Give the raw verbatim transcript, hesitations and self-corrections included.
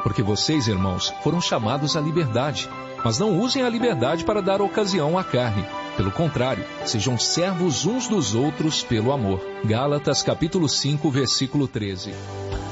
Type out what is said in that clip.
Porque vocês, irmãos, foram chamados à liberdade. Mas não usem a liberdade para dar ocasião à carne. Pelo contrário, sejam servos uns dos outros pelo amor. Gálatas capítulo cinco, versículo treze.